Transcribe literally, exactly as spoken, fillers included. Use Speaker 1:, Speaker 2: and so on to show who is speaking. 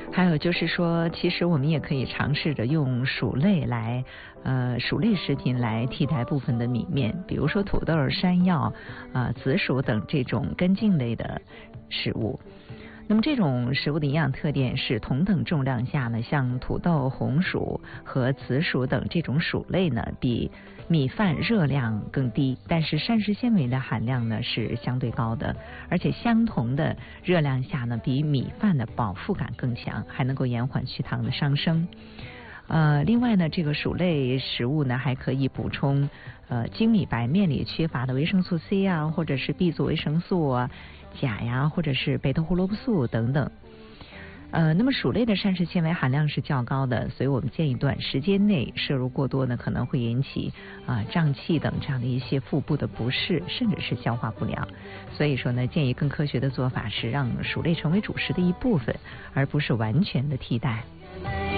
Speaker 1: 还有就是说，其实我们也可以尝试着用薯类来，呃，薯类食品来替代部分的米面，比如说土豆、山药、呃，紫薯等这种根茎类的食物。那么这种食物的营养特点是，同等重量下呢，像土豆、红薯和紫薯等这种薯类呢，比米饭热量更低，但是膳食纤维的含量呢是相对高的，而且相同的热量下呢，比米饭的饱腹感更强，还能够延缓血糖的上升。呃，另外呢，这个薯类食物呢，还可以补充呃精米白面里缺乏的维生素 C 啊，或者是 B 族维生素啊、钾呀，或者是贝塔胡萝卜素等等。呃，那么薯类的膳食纤维含量是较高的，所以我们建议短时间内摄入过多呢，可能会引起啊、呃、胀气等这样的一些腹部的不适，甚至是消化不良。所以说呢，建议更科学的做法是让薯类成为主食的一部分，而不是完全的替代。